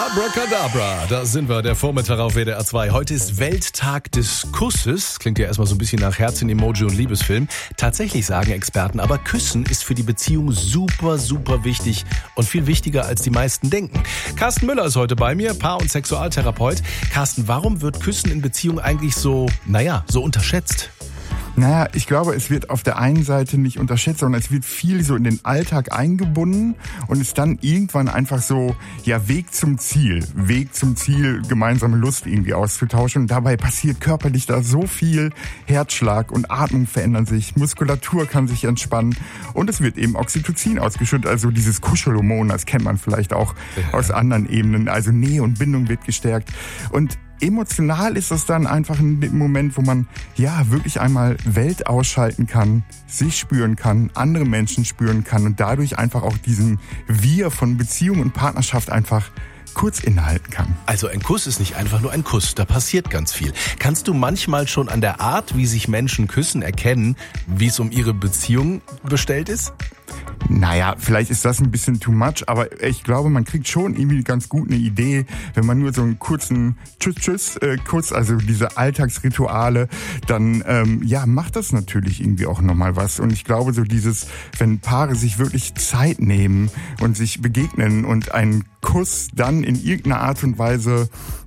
Abracadabra, da sind wir, der Vormittag auf WDR 2. Heute ist Welttag des Kusses. Klingt ja erstmal so ein bisschen nach Herzchen-Emoji und Liebesfilm. Tatsächlich sagen Experten, aber Küssen ist für die Beziehung super, super wichtig und viel wichtiger, als die meisten denken. Carsten Müller ist heute bei mir, Paar- und Sexualtherapeut. Carsten, warum wird Küssen in Beziehungen eigentlich so unterschätzt? Naja, ich glaube, es wird auf der einen Seite nicht unterschätzt, sondern es wird viel so in den Alltag eingebunden und ist dann irgendwann einfach so, Weg zum Ziel, gemeinsame Lust irgendwie auszutauschen. Und dabei passiert körperlich da so viel, Herzschlag und Atmung verändern sich, Muskulatur kann sich entspannen und es wird eben Oxytocin ausgeschüttet, also dieses Kuschelhormon, das kennt man vielleicht auch aus anderen Ebenen, also Nähe und Bindung wird gestärkt und emotional ist das dann einfach ein Moment, wo man wirklich einmal Welt ausschalten kann, sich spüren kann, andere Menschen spüren kann und dadurch einfach auch diesen Wir von Beziehung und Partnerschaft einfach kurz innehalten kann. Also ein Kuss ist nicht einfach nur ein Kuss, da passiert ganz viel. Kannst du manchmal schon an der Art, wie sich Menschen küssen, erkennen, wie es um ihre Beziehung bestellt ist? Naja, vielleicht ist das ein bisschen too much, aber ich glaube, man kriegt schon irgendwie ganz gut eine Idee, wenn man nur so einen kurzen Kuss, also diese Alltagsrituale, dann macht das natürlich irgendwie auch nochmal was. Und ich glaube, so dieses, wenn Paare sich wirklich Zeit nehmen und sich begegnen und einen Kuss dann in irgendeiner Art und Weise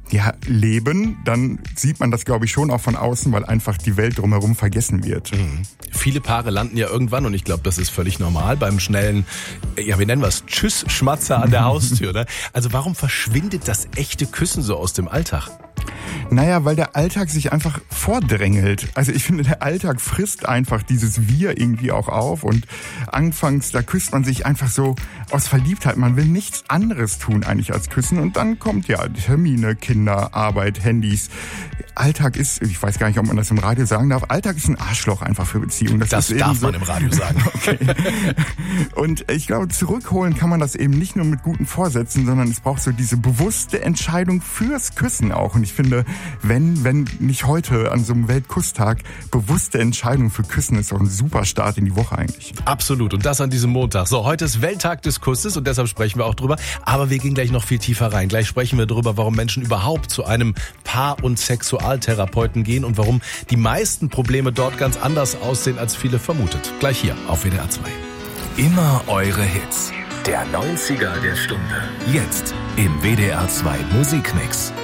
leben, dann sieht man das, glaube ich, schon auch von außen, weil einfach die Welt drumherum vergessen wird. Mhm. Viele Paare landen ja irgendwann, und ich glaube, das ist völlig normal, beim schnellen, wie nennen wir es, Tschüss-Schmatzer an der Haustür. Ne? Also warum verschwindet das echte Küssen so aus dem Alltag? Naja, weil der Alltag sich einfach vordrängelt. Also ich finde, der Alltag frisst einfach dieses Wir irgendwie auch auf und anfangs, da küsst man sich einfach so aus Verliebtheit. Man will nichts anderes tun eigentlich als küssen und dann kommt Termine, Kinder, Arbeit, Handys. Alltag ist, ich weiß gar nicht, ob man das im Radio sagen darf, Alltag ist ein Arschloch einfach für Beziehungen. Das darf man im Radio sagen. Okay. Und ich glaube, zurückholen kann man das eben nicht nur mit guten Vorsätzen, sondern es braucht so diese bewusste Entscheidung fürs Küssen auch. Und ich finde, wenn nicht heute an so einem Weltkusstag, bewusste Entscheidung für Küssen ist auch ein super Start in die Woche eigentlich. Absolut. Und das an diesem Montag. So, heute ist Welttag des Kusses und deshalb sprechen wir auch drüber. Aber wir gehen gleich noch viel tiefer rein. Gleich sprechen wir drüber, warum Menschen überhaupt zu einem Paar- und Sexualtherapeuten gehen und warum die meisten Probleme dort ganz anders aussehen, als viele vermutet. Gleich hier auf WDR 2. Immer eure Hits. Der 90er der Stunde. Jetzt im WDR 2 Musikmix.